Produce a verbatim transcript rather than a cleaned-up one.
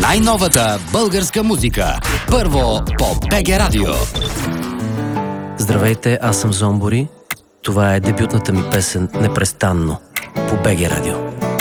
Най-новата българска музика. Първо по БГ Радио. Здравейте, аз съм Зомбори. Това е дебютната ми песен "Непрестанно" по БГ Радио.